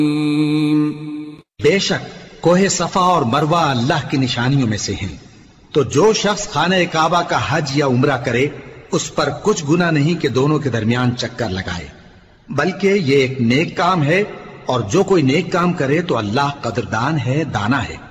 बेशक कोहे सफा और मरवा अल्लाह की निशानियों में से हैं। तो जो शख्स खाने काबा का हज या उम्रा करे उस पर कुछ गुना नहीं कि दोनों के दरमियान चक्कर लगाए, बल्कि ये एक नेक काम है, और जो कोई नेक काम करे तो अल्लाह कदरदान है, दाना है।